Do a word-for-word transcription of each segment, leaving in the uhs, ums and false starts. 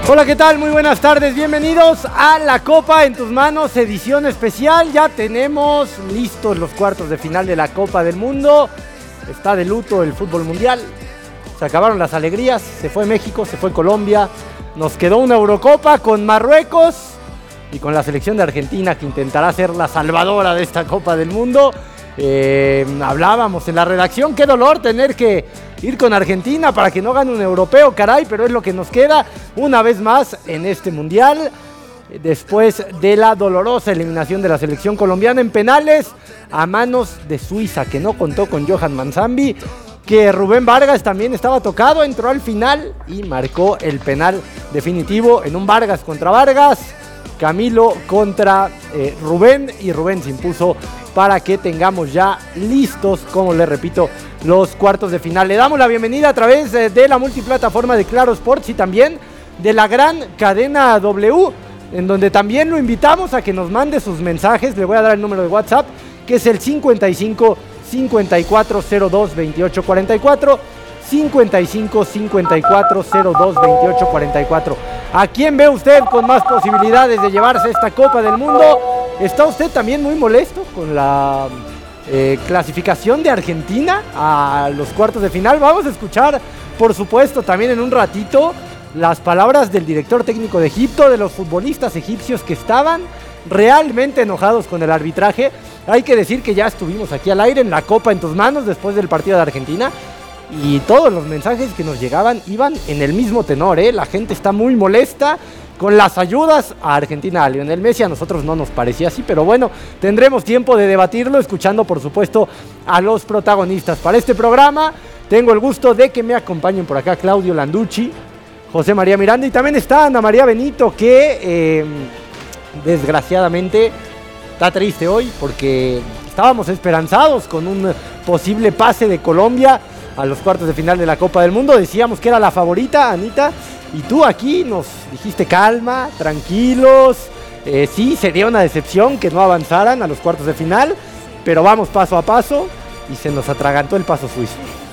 Hola, ¿qué tal? Muy buenas tardes, bienvenidos a La Copa en tus manos, edición especial. Ya tenemos listos los cuartos de final de la Copa del Mundo. Está de luto el fútbol mundial. Se acabaron las alegrías, se fue México, se fue Colombia. Nos quedó una Eurocopa con Marruecos y con la selección de Argentina, que intentará ser la salvadora de esta Copa del Mundo. Eh, hablábamos en la redacción, qué dolor tener que ir con Argentina para que no gane un europeo, caray, pero es lo que nos queda una vez más en este mundial, después de la dolorosa eliminación de la selección colombiana en penales a manos de Suiza, que no contó con Johan Manzambi, que Rubén Vargas también estaba tocado, entró al final y marcó el penal definitivo en un Vargas contra Vargas, Camilo contra eh, Rubén, y Rubén se impuso para que tengamos ya listos, como les repito, los cuartos de final. Le damos la bienvenida a través de, de la multiplataforma de Claro Sports y también de la gran cadena W, en donde también lo invitamos a que nos mande sus mensajes. Le voy a dar el número de WhatsApp, que es el cincuenta y cinco, cincuenta y cuatro cero dos, veintiocho cuarenta y cuatro, cincuenta y cinco, cincuenta y cuatro cero dos, veintiocho cuarenta y cuatro. ¿A quién ve usted con más posibilidades de llevarse esta Copa del Mundo? ¿Está usted también muy molesto con la eh, clasificación de Argentina a los cuartos de final? Vamos a escuchar, por supuesto, también en un ratito las palabras del director técnico de Egipto, de los futbolistas egipcios que estaban realmente enojados con el arbitraje. Hay que decir que ya estuvimos aquí al aire en La Copa en tus manos después del partido de Argentina, y todos los mensajes que nos llegaban iban en el mismo tenor, ¿eh? La gente está muy molesta con las ayudas a Argentina, a Lionel Messi. A nosotros no nos parecía así, pero bueno, tendremos tiempo de debatirlo, escuchando por supuesto a los protagonistas. Para este programa tengo el gusto de que me acompañen por acá Claudio Landucci, José María Miranda, y también está Ana María Benito, que eh, desgraciadamente está triste hoy porque estábamos esperanzados con un posible pase de Colombia a los cuartos de final de la Copa del Mundo. Decíamos que era la favorita, Anita, y tú aquí nos dijiste calma, tranquilos. Eh, sí, sería una decepción que no avanzaran a los cuartos de final, pero vamos paso a paso, y se nos atragantó el paso suizo.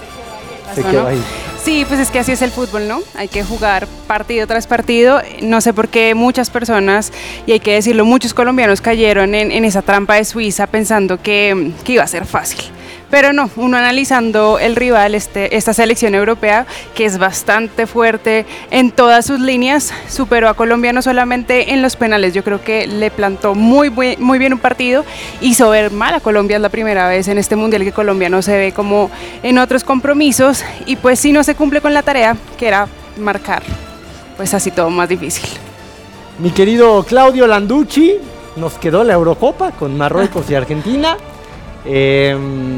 Se quedó ahí. Sí, pues es que así es el fútbol, ¿no? Hay que jugar partido tras partido. No sé por qué muchas personas, y hay que decirlo, muchos colombianos cayeron en, en esa trampa de Suiza pensando que, que iba a ser fácil. Pero no, uno analizando el rival, este, esta selección europea, que es bastante fuerte en todas sus líneas, superó a Colombia no solamente en los penales. Yo creo que le plantó muy, muy, muy bien un partido, hizo ver mal a Colombia. Es la primera vez en este mundial que Colombia no se ve como en otros compromisos, y pues si no se cumple con la tarea, que era marcar, pues así todo más difícil. Mi querido Claudio Landucci, nos quedó la Eurocopa con Marruecos y Argentina. Eh,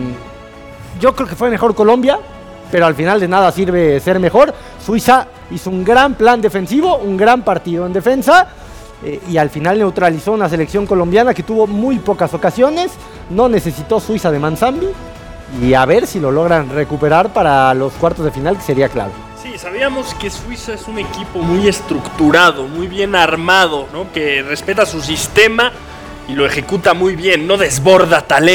yo creo que fue mejor Colombia, pero al final de nada sirve ser mejor. Suiza hizo un gran plan defensivo, un gran partido en defensa, eh, y al final neutralizó una selección colombiana que tuvo muy pocas ocasiones. No necesitó Suiza de Manzambi, y a ver si lo logran recuperar para los cuartos de final, que sería clave. Sí, sabíamos que Suiza es un equipo muy estructurado, muy bien armado, ¿no? Que respeta su sistema y lo ejecuta muy bien, no desborda talento.